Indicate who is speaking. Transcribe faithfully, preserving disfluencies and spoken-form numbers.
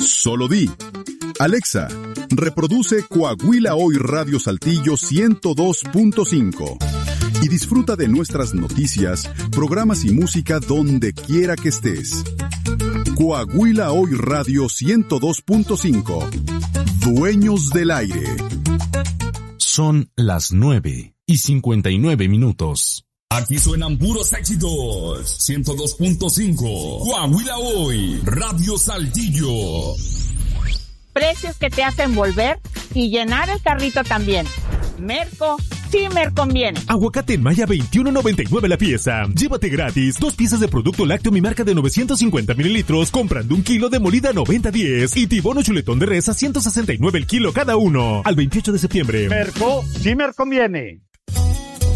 Speaker 1: Solo di: Alexa, reproduce Coahuila Hoy Radio Saltillo ciento dos punto cinco. Y disfruta de nuestras noticias, programas y música donde quiera que estés. Coahuila Hoy Radio ciento dos punto cinco. Dueños del aire.
Speaker 2: Son las nueve y cincuenta y nueve minutos.
Speaker 3: Aquí suenan puros éxitos. ciento dos punto cinco. Coahuila Hoy Radio Saltillo.
Speaker 4: Precios que te hacen volver y llenar el carrito también. Merco, sí me conviene.
Speaker 5: Aguacate en Maya veintiuno noventa y nueve la pieza. Llévate gratis dos piezas de producto lácteo mi marca de novecientos cincuenta mililitros comprando un kilo de molida noventa diez y tibono chuletón de res a ciento sesenta y nueve el kilo cada uno. Al veintiocho de septiembre.
Speaker 6: Merco, sí me conviene.